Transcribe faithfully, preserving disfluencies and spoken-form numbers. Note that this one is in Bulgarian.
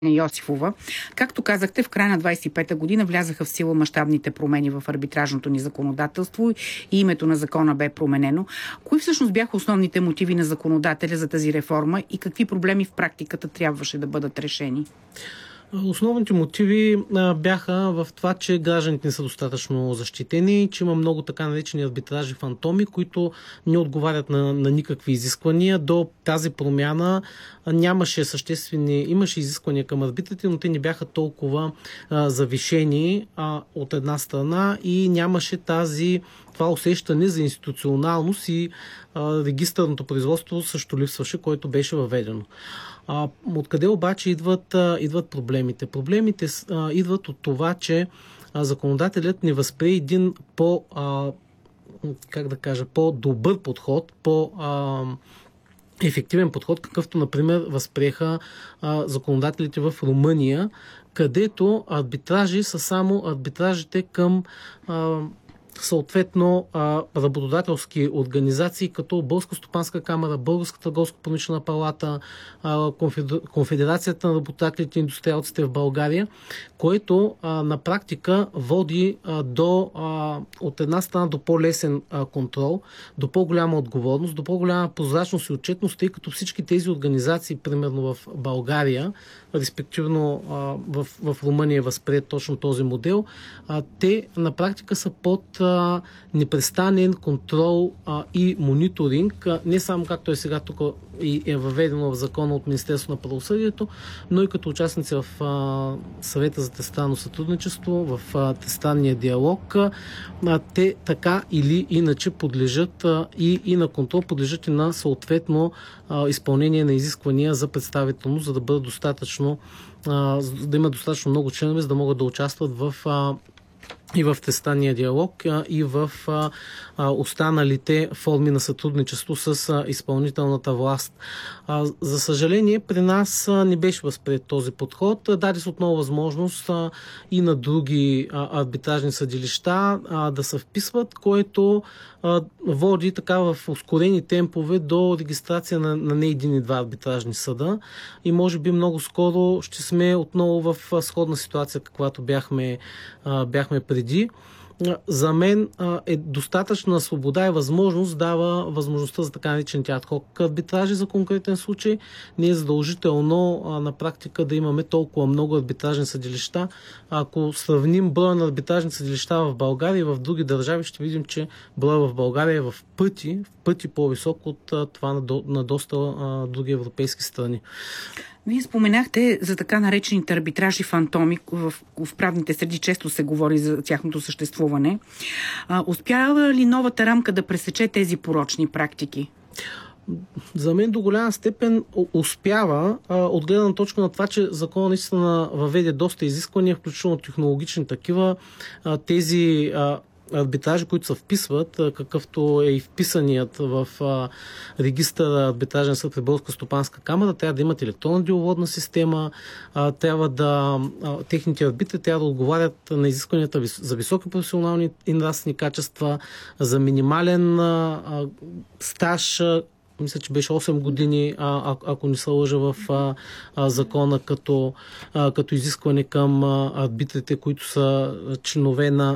Йосифова. Както казахте, в края на двадесет и пета година влязаха в сила мащабните промени в арбитражното ни законодателство и името на закона бе променено. Кои всъщност бяха основните мотиви на законодателя за тази реформа и какви проблеми в практиката трябваше да бъдат решени? Основните мотиви а, бяха в това, че гражданите не са достатъчно защитени, че има много така наречени арбитражи фантоми, които не отговарят на, на никакви изисквания. До тази промяна а, нямаше съществени, имаше изисквания към арбитрите, но те не бяха толкова а, завишени а, от една страна и нямаше тази това усещане за институционалност и а, регистърното производство също липсваше, което беше въведено. А, откъде обаче идват, а, идват проблемите? Проблемите а, идват от това, че а, законодателят не възприе един по, а, как да кажа, по-добър подход, по а, ефективен подход, какъвто, например, възприеха а, законодателите в Румъния, където арбитражи са само арбитражите към а, съответно работодателски организации, като Българска стопанска камара, Българска търговско-промишлена палата, Конфедерацията на работодателите и индустриалците в България, което на практика води до, от една страна до по-лесен контрол, до по-голяма отговорност, до по-голяма прозрачност и отчетност, тъй като всички тези организации, примерно в България, респективно в, в Румъния възприят точно този модел, те на практика са под а, непрестанен контрол а, и мониторинг, а, не само както е сега тук и е въведено в закона от Министерството на правосъдието, но и като участници в а, съвета за тристранно сътрудничество, в а, тристранния диалог. А, те така или иначе подлежат а, и, и на контрол, подлежат и на съответно а, изпълнение на изисквания за представителност, за да бъдат достатъчно, а, да има достатъчно много членове, за да могат да участват в а, и в тристранния диалог, и в а, останалите форми на сътрудничество с а, изпълнителната власт. А, за съжаление, при нас а, не беше възприет този подход. Даде се отново възможност а, и на други а, арбитражни съдилища а, да се вписват, което а, води така в ускорени темпове до регистрация на, на не един и два арбитражни съда. И може би много скоро ще сме отново в а, сходна ситуация, каквато бяхме, а, бяхме преди. За мен е достатъчна свобода и възможност, дава възможността за така наречените адхок арбитражи за конкретен случай. Не е задължително на практика да имаме толкова много арбитражни съдилища. Ако сравним броя на арбитражни съдилища в България и в други държави, ще видим, че броя в България е в пъти, в пъти по-висок от това на, до, на доста а, други европейски страни. Вие споменахте за така наречените арбитражи фантоми. В, в правните среди често се говори за тяхното съществуване. А, успява ли новата рамка да пресече тези порочни практики? За мен до голяма степен успява, а, от гледна точка на това, че законът наистина въведе доста изисквания, включително технологични такива. А, тези а, арбитражи, които се вписват, какъвто е и вписаният в а, регистъра арбитражен съд при Българска стопанска камара, трябва да имат електронна деловодна система, а, трябва да а, техните арбитри трябва да отговарят на изискванията за високи професионални и нравствени качества, за минимален а, а, стаж, мисля, че беше осем години, а, ако не се лъжа в а, а, закона, като, а, като изискване към а, арбитрите, които са членове на